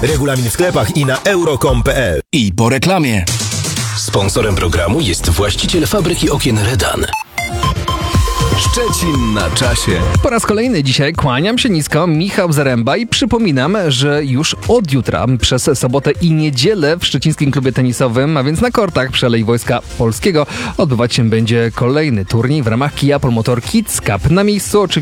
Regulamin w sklepach i na euro.com.pl. I po reklamie. Sponsorem programu jest właściciel fabryki okien Redan. Szczecin na czasie. Po raz kolejny dzisiaj kłaniam się nisko, Michał Zaręba i przypominam, że już od jutra przez sobotę i niedzielę w szczecińskim klubie tenisowym, a więc na kortach przy Alei Wojska Polskiego, odbywać się będzie kolejny turniej w ramach Kia Polmotor Kids Cup. Na miejscu oczywiście